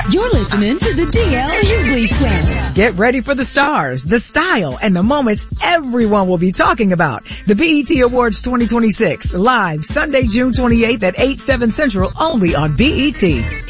You're listening to the DL Hughley Show. Get ready for the stars, the style, and the moments everyone will be talking about. The BET Awards 2026, live Sunday, June 28th at 8/7 Central, only on BET.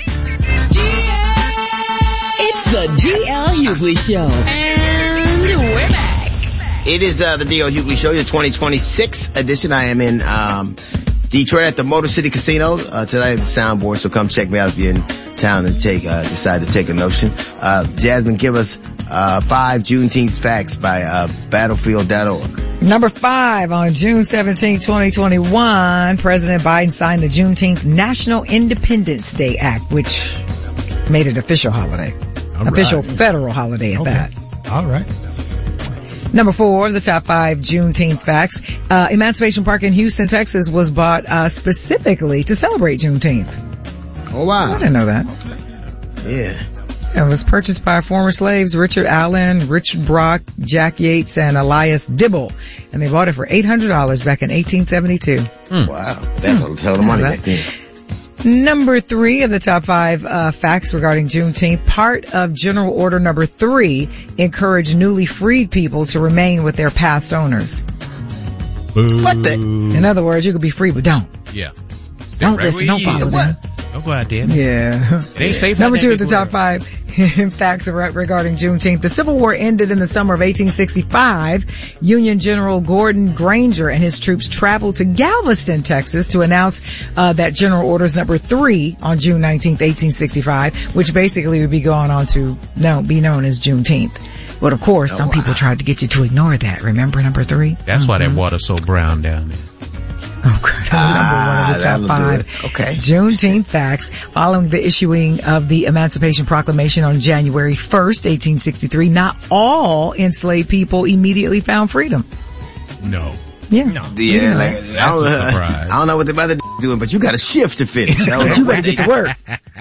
It's the DL Hughley Show. And we're back. It is the DL Hughley Show, your 2026 edition. I am in Detroit at the Motor City Casino tonight at the Soundboard, so come check me out if you're in town and decide to take a notion. Jasmine, give us 5 Juneteenth facts by battlefield.org. Number 5, on June 17, 2021, President Biden signed the Juneteenth National Independence Day Act, which made it official holiday. Official federal holiday at that. All right. Number 4, the top 5 Juneteenth facts. Emancipation Park in Houston, Texas was bought specifically to celebrate Juneteenth. Oh, wow. I didn't know that. Yeah. It was purchased by former slaves Richard Allen, Richard Brock, Jack Yates, and Elias Dibble. And they bought it for $800 back in 1872. Wow. That's a ton of money back then. Number 3 of the top 5 facts regarding Juneteenth. Part of General Order Number 3 encouraged newly freed people to remain with their past owners. Boo. What the? In other words, you could be free, but don't. Yeah. Don't listen, don't follow them. Don't go out there. Yeah. It ain't safe. Number 2 of the top 5 facts regarding Juneteenth. The Civil War ended in the summer of 1865. Union General Gordon Granger and his troops traveled to Galveston, Texas to announce that General Orders Number 3 on June 19th, 1865, which basically would be going on to be known as Juneteenth. But of course, some people tried to get you to ignore that. Remember number 3? That's why that water's so brown down there. Oh, good. Number 1 of the top 5. Okay. Juneteenth facts. Following the issuing of the Emancipation Proclamation on January 1st, 1863, not all enslaved people immediately found freedom. No. Yeah. No. Yeah, like, That's a surprise. I don't know what the mother doing, but you got a shift to finish. But you better get to work.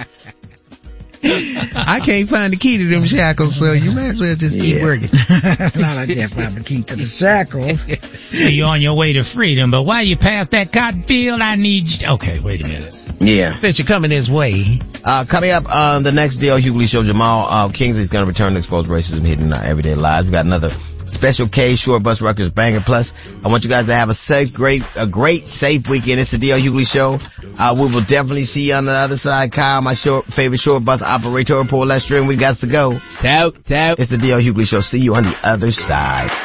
I can't find the key to them shackles, so you might as well just keep working. Not I can't find the key to the shackles. You're on your way to freedom, but while you pass that cotton field, I need you. Okay, wait a minute. Yeah. Since you're coming this way. Coming up on the next DL Hughley Show, Jamal Kingsley's going to return to expose racism hidden in our everyday lives. We got another special K Short Bus Records banger. Plus, I want you guys to have a great, safe weekend. It's the DL Hughley Show. We will definitely see you on the other side. Kyle, my favorite short bus operator, Paul Lestrin. We got to go. Tout. It's the DL Hughley Show. See you on the other side.